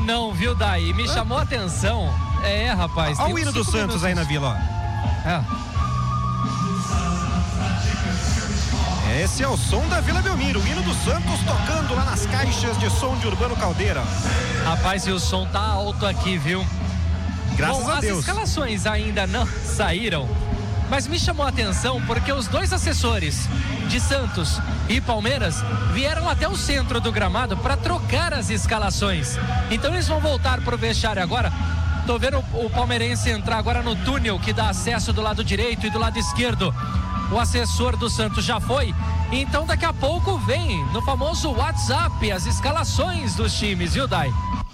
Não, viu, Dai? Me chamou a atenção. Rapaz. Olha o hino do Santos aí na Vila, ó. Esse é o som da Vila Belmiro, o hino do Santos tocando lá nas caixas de som de Urbano Caldeira. Rapaz, e o som tá alto aqui, viu? Graças a Deus. As escalações ainda não saíram, mas me chamou a atenção porque os dois assessores de Santos e Palmeiras vieram até o centro do gramado para trocar as escalações. Então eles vão voltar pro vestiário agora. Tô vendo o palmeirense entrar agora no túnel que dá acesso do lado direito e do lado esquerdo. O assessor do Santos já foi, então daqui a pouco vem no famoso WhatsApp as escalações dos times, viu, Dai?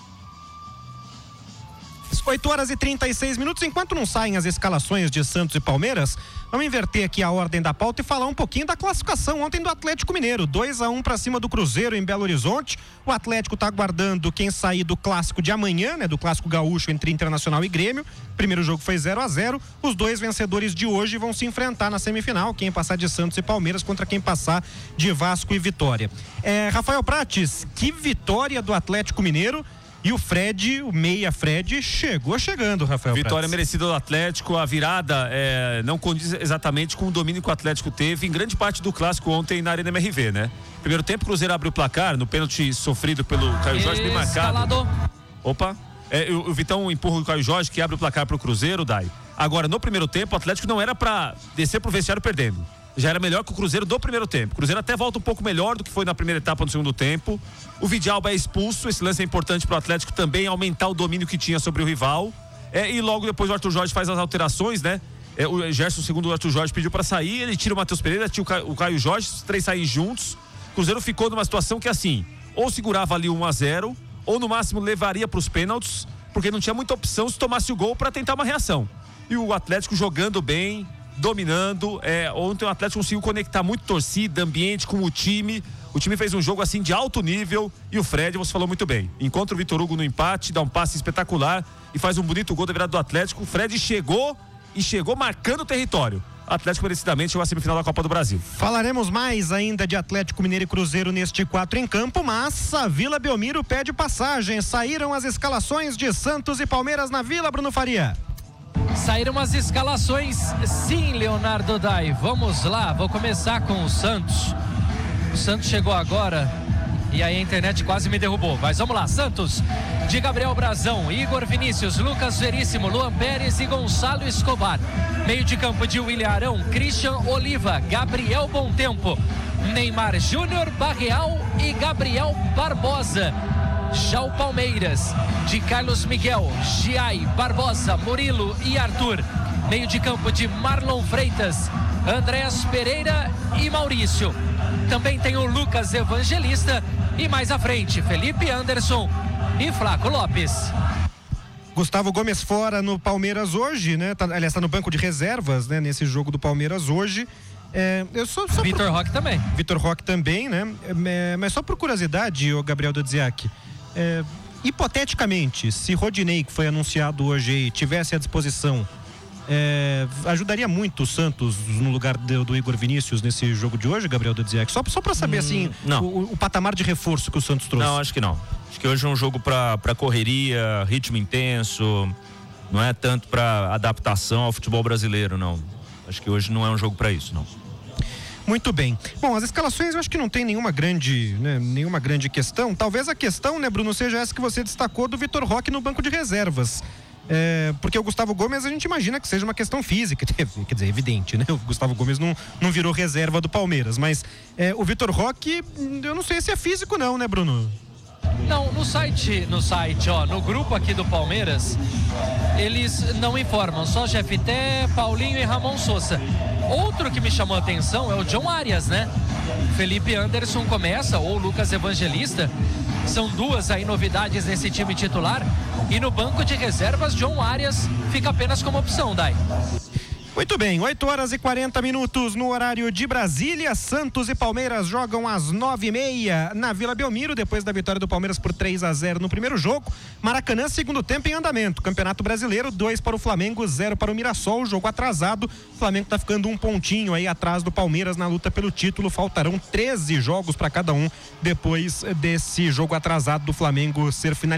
8h36. Enquanto não saem as escalações de Santos e Palmeiras, vamos inverter aqui a ordem da pauta e falar um pouquinho da classificação ontem do Atlético Mineiro. 2-1 para cima do Cruzeiro em Belo Horizonte. O Atlético está aguardando quem sair do clássico de amanhã, né? Do clássico gaúcho entre Internacional e Grêmio. Primeiro jogo foi 0-0. Os dois vencedores de hoje vão se enfrentar na semifinal. Quem passar de Santos e Palmeiras contra quem passar de Vasco e Vitória. Rafael Prates, que vitória do Atlético Mineiro. E o Fred, o meia Fred, chegando, Rafael Vitória Prates. merecida do Atlético, a virada não condiz exatamente com o domínio que o Atlético teve em grande parte do clássico ontem na Arena MRV, né? Primeiro tempo, o Cruzeiro abre o placar, no pênalti sofrido pelo Caio Jorge, bem marcado. Opa, o Vitão empurra o Caio Jorge, que abre o placar pro Cruzeiro, Dai. Agora, no primeiro tempo, o Atlético não era pra descer pro vestiário perdendo. Já era melhor que o Cruzeiro do primeiro tempo. O Cruzeiro até volta um pouco melhor do que foi na primeira etapa no segundo tempo. O Vidalba é expulso, esse lance é importante para o Atlético também aumentar o domínio que tinha sobre o rival. E logo depois o Arthur Jorge faz as alterações, né? O Gerson, segundo o Arthur Jorge, pediu para sair, ele tira o Matheus Pereira, tira o Caio Jorge, os três saem juntos. O Cruzeiro ficou numa situação que assim, ou segurava ali 1-0, ou no máximo levaria para os pênaltis, porque não tinha muita opção se tomasse o gol para tentar uma reação. E o Atlético jogando bem, dominando. Ontem o Atlético conseguiu conectar muito torcida, ambiente com o time. O time fez um jogo assim de alto nível e o Fred, você falou muito bem, encontra o Vitor Hugo no empate, dá um passe espetacular e faz um bonito gol da virada do Atlético. O Fred chegou marcando o território. O Atlético merecidamente chegou à semifinal da Copa do Brasil. Falaremos mais ainda de Atlético Mineiro e Cruzeiro neste 4 em campo, mas a Vila Belmiro pede passagem. Saíram as escalações de Santos e Palmeiras na Vila, Bruno Faria. Saíram as escalações, sim, Leonardo Dai. Vamos lá, vou começar com o Santos. O Santos chegou agora e aí a internet quase me derrubou. Mas vamos lá, Santos, de Gabriel Brazão, Igor Vinícius, Lucas Veríssimo, Luan Pérez e Gonçalo Escobar. Meio de campo de William Arão, Christian Oliva, Gabriel Bontempo, Neymar Júnior, Barreal e Gabriel Barbosa. Já o Palmeiras, de Carlos Miguel, Giai, Barbosa, Murilo e Arthur. Meio de campo de Marlon Freitas, Andréas Pereira e Maurício. Também tem o Lucas Evangelista e mais à frente, Felipe Anderson e Flaco Lopes. Gustavo Gomes fora no Palmeiras hoje, né? Aliás, está no banco de reservas, né? Nesse jogo do Palmeiras hoje. Vitor Roque também. Vitor Roque também, né? Mas só por curiosidade, o Gabriel Dodziak, hipoteticamente, se Rodinei, que foi anunciado hoje aí, tivesse à disposição, ajudaria muito o Santos no lugar do Igor Vinícius nesse jogo de hoje, Gabriel Dodziak? Só para saber assim, o patamar de reforço que o Santos trouxe. Não, acho que não. Acho que hoje é um jogo para correria, ritmo intenso, não é tanto para adaptação ao futebol brasileiro, não. Acho que hoje não é um jogo para isso, não. Muito bem. Bom, as escalações eu acho que não tem nenhuma grande questão. Talvez a questão, né, Bruno, seja essa que você destacou do Vitor Roque no banco de reservas. Porque o Gustavo Gomes a gente imagina que seja uma questão física, quer dizer, evidente, né? O Gustavo Gomes não virou reserva do Palmeiras, mas o Vitor Roque, eu não sei se é físico não, né, Bruno? Não, no site, no grupo aqui do Palmeiras, eles não informam, só Jefité, Paulinho e Ramon Sousa. Outro que me chamou a atenção é o John Arias, né? Felipe Anderson começa, ou Lucas Evangelista. São duas aí novidades nesse time titular. E no banco de reservas, John Arias fica apenas como opção, Dai. Muito bem, 8h40 no horário de Brasília. Santos e Palmeiras jogam às 9h30 na Vila Belmiro, depois da vitória do Palmeiras por 3-0 no primeiro jogo. Maracanã, segundo tempo em andamento. Campeonato Brasileiro, 2 para o Flamengo, 0 para o Mirassol. Jogo atrasado. O Flamengo está ficando um pontinho aí atrás do Palmeiras na luta pelo título. Faltarão 13 jogos para cada um depois desse jogo atrasado do Flamengo ser finalizado.